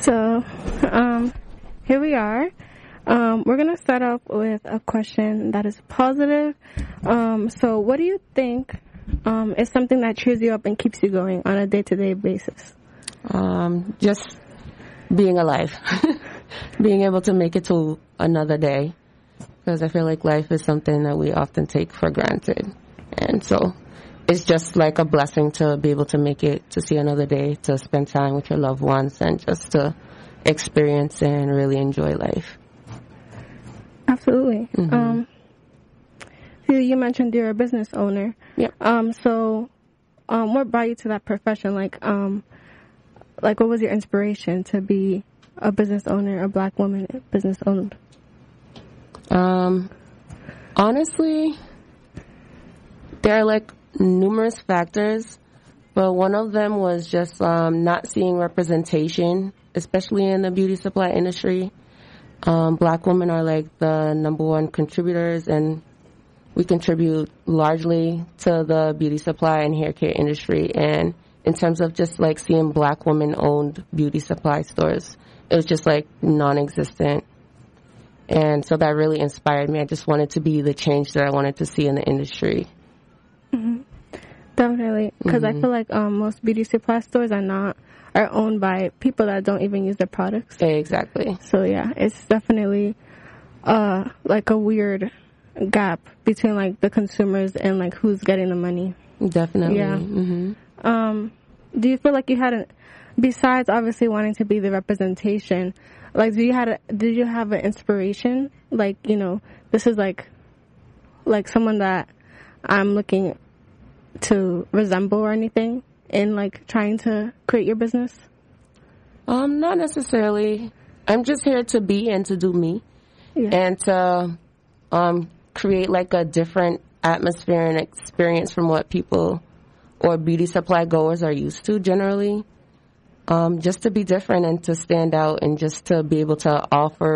So, here we are. We're going to start off with a question that is positive. So what do you think is something that cheers you up and keeps you going on a day-to-day basis? Just being alive. Being able to make it to another day. Because I feel like life is something that we often take for granted. And so it's just like a blessing to be able to make it to see another day, to spend time with your loved ones, and just to experience and really enjoy life. Absolutely. You mentioned you're a business owner. Yep. So what brought you to that profession? Like what was your inspiration to be a business owner, a black woman business owner? Honestly, there are like numerous factors, but one of them was just not seeing representation, especially in the beauty supply industry. Black women are like the number one contributors, and we contribute largely to the beauty supply and hair care industry. And in terms of just like seeing black women owned beauty supply stores, it was just like non-existent. And so that really inspired me. I just wanted to be the change that I wanted to see in the industry. Mm-hmm. Definitely. Because I feel like most beauty supply stores are owned by people that don't even use their products. Exactly. So yeah, it's definitely like a weird gap between like the consumers and like who's getting the money. Definitely. Yeah. Mm-hmm. Do you feel like you had besides obviously wanting to be the representation, like did you have an inspiration? Like, you know, this is like someone that I'm looking to resemble or anything in like trying to create your business? Not necessarily. I'm just here to be and to do me. Yeah. And to create like a different atmosphere and experience from what people or beauty supply goers are used to generally. Just to be different and to stand out and just to be able to offer